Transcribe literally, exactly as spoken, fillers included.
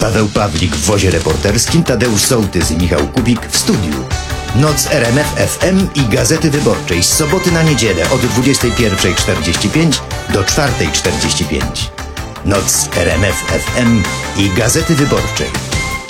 Paweł Pawlik w wozie reporterskim, Tadeusz Sołtys i Michał Kubik w studiu. Noc R M F F M i Gazety Wyborczej z soboty na niedzielę od dwudziestej pierwszej czterdzieści pięć do czwartej czterdzieści pięć. Noc R M F F M i Gazety Wyborczej.